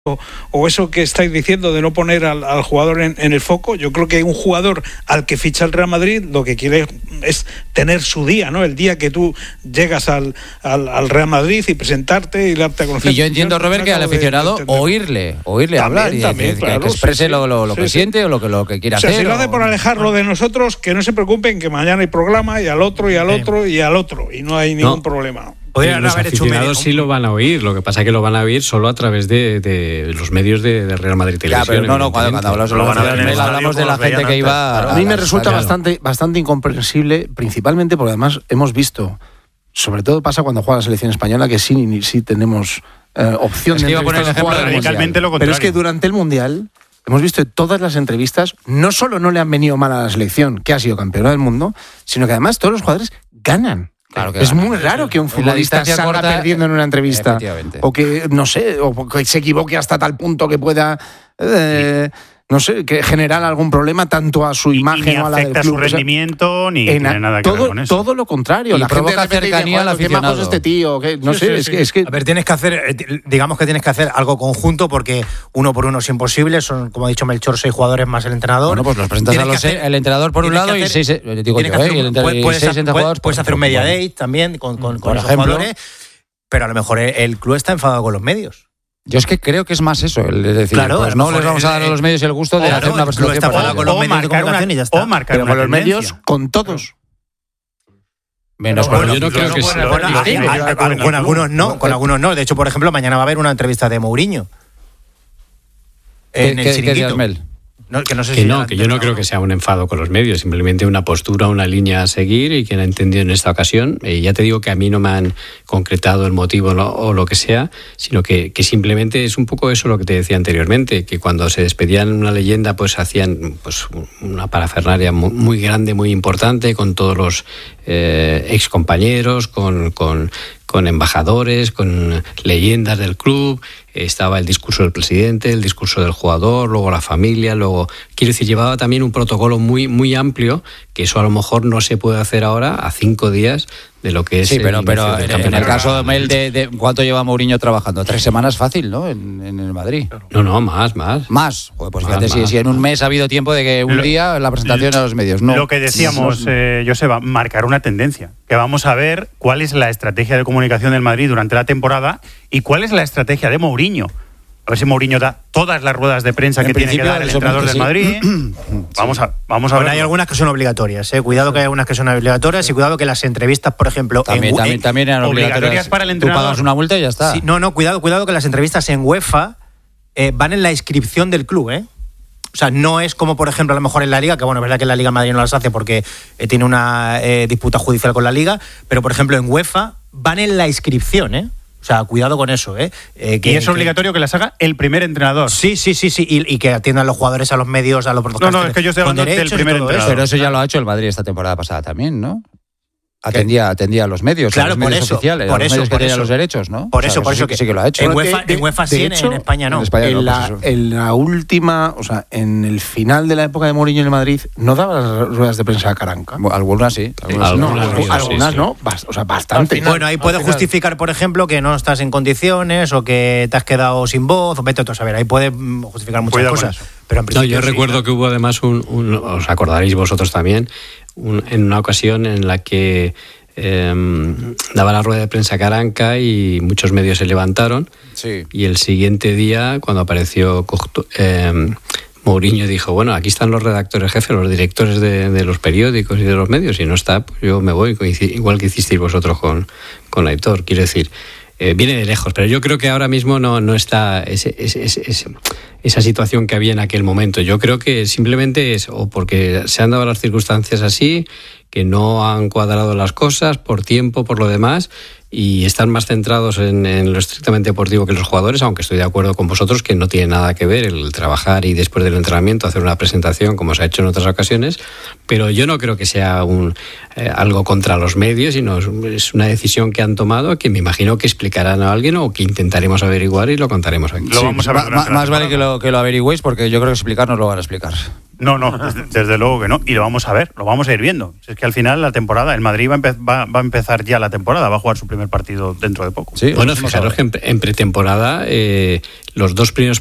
o eso que estáis diciendo de no poner al jugador en el foco. Yo creo que un jugador al que ficha el Real Madrid lo que quiere es tener su día, ¿no? El día que tú llegas al Real Madrid y presentarte y darte a conocer. Y yo entiendo, Robert, que al aficionado oírle hablar también, que exprese lo que siente o lo que quiere hacer. Si lo hace por alejarlo de nosotros, que no se preocupen, que mañana hay programa y al otro y al otro y al otro, y no hay ningún problema. Podrían haber hecho un medio. Sí lo van a oír, lo que pasa es que lo van a oír solo a través de los medios de Real Madrid Televisión. Ya, pero cuando hablamos de la gente que iba. A mí me resulta bastante incomprensible, principalmente porque además hemos visto, sobre todo pasa cuando juega la selección española, que sí tenemos opción de entrevistar a jugadores radicalmente lo contrario. Pero es que durante el Mundial hemos visto en todas las entrevistas, no solo no le han venido mal a la selección, que ha sido campeona del mundo, sino que además todos los jugadores ganan. Claro que es muy raro que un futbolista salga perdiendo en una entrevista o que, no sé, o que se equivoque hasta tal punto que pueda no sé, que generar algún problema tanto a su imagen o a la del club. Ni afecta su rendimiento, ni tiene nada que ver con eso. Todo lo contrario. Y la provoca cercanía al aficionado. ¿Qué este tío? No sé, es que... A ver, tienes que hacer algo conjunto porque uno por uno es imposible. Son, como ha dicho Melchor, 6 jugadores más el entrenador. Bueno, pues los presentas el entrenador por un lado y 6 jugadores. Puedes hacer un media day también con esos jugadores, pero a lo mejor el club está enfadado con los medios. Yo es que creo que es más eso, es decir, claro, pues no les vamos a dar a los medios el gusto de hacer una presentación con los medios de comunicación y ya está. Pero con los medios, con todos. Menos con yo no creo que sea. Con algunos no. De hecho, por ejemplo, mañana va a haber una entrevista de Mourinho en el Chiringuito. Que yo no creo que sea un enfado con los medios, simplemente una postura, una línea a seguir y que han entendido en esta ocasión. Ya te digo que a mí no me han concretado el motivo o lo que sea, sino que simplemente es un poco eso lo que te decía anteriormente, que cuando se despedían una leyenda pues hacían pues una parafernalia muy grande, muy importante, con todos los ex compañeros, con embajadores, con leyendas del club. Estaba el discurso del presidente, el discurso del jugador, luego la familia, luego... Quiero decir, llevaba también un protocolo muy, muy amplio, que eso a lo mejor no se puede hacer ahora a 5 días de lo que es... Sí, pero en el caso de Mel, de ¿cuánto lleva Mourinho trabajando? 3 semanas fácil, ¿no? En el Madrid. No, más. ¿Más? Joder, pues fíjate, si en un mes ha habido tiempo de que un día la presentación a los medios. No. Lo que decíamos, Joseba, marcar una tendencia. Que vamos a ver cuál es la estrategia de comunicación del Madrid durante la temporada y cuál es la estrategia de Mourinho. A ver si Mourinho da todas las ruedas de prensa que tiene que dar el entrenador del Madrid. Vamos a ver. Hay algunas que son obligatorias. Cuidado que hay algunas que son obligatorias y cuidado que las entrevistas, por ejemplo... También eran obligatorias para el entrenador. Tú pagas una multa y ya está. Sí, cuidado que las entrevistas en UEFA van en la inscripción del club, O sea, no es como, por ejemplo, a lo mejor en la Liga, que bueno, es verdad que en la Liga Madrid no las hace porque tiene una disputa judicial con la Liga, pero, por ejemplo, en UEFA van en la inscripción, O sea, cuidado con eso, y es obligatorio que las haga el primer entrenador. Sí. Y que atiendan los jugadores a los medios, a los protocolos. No, es que yo estoy hablando del primer entrenador. Pero eso ya lo ha hecho el Madrid esta temporada pasada también, ¿no? Atendía a los medios, claro, a los medios oficiales, a los medios que tenían los derechos, ¿no? Por eso que sí que lo ha hecho. En UEFA sí, en España no. En la última, o sea, en el final de la época de Mourinho en el Madrid, ¿no daba las ruedas de prensa a Caranca? Algunas sí. Algunas no, o sea, bastante. Bueno, ahí puedes justificar, por ejemplo, que no estás en condiciones o que te has quedado sin voz, o vete a saber, ahí puedes justificar muchas cosas. Pero en principio, yo recuerdo que hubo además os acordaréis vosotros también, en una ocasión en la que daba la rueda de prensa Caranca y muchos medios se levantaron, y el siguiente día, cuando apareció Mourinho, dijo, bueno, aquí están los redactores jefes, los directores de los periódicos y de los medios, y no está, pues yo me voy, igual que hicisteis vosotros con Aitor. Quiero decir, viene de lejos, pero yo creo que ahora mismo no está esa situación que había en aquel momento. Yo creo que simplemente es o porque se han dado las circunstancias así, que no han cuadrado las cosas por tiempo, por lo demás, y están más centrados en lo estrictamente deportivo que los jugadores, aunque estoy de acuerdo con vosotros que no tiene nada que ver el trabajar y después del entrenamiento hacer una presentación como se ha hecho en otras ocasiones, pero yo no creo que sea algo contra los medios, sino es una decisión que han tomado, que me imagino que explicarán a alguien o que intentaremos averiguar y lo contaremos aquí. Lo vamos a ver. Más vale que lo averigüéis, porque yo creo que explicar nos lo van a explicar. No, desde luego que no. Y lo vamos a ver, lo vamos a ir viendo. Es que al final la temporada, el Madrid va a empezar ya la temporada, va a jugar su primer partido dentro de poco. Sí, bueno, fijaros que en pretemporada los 2 primeros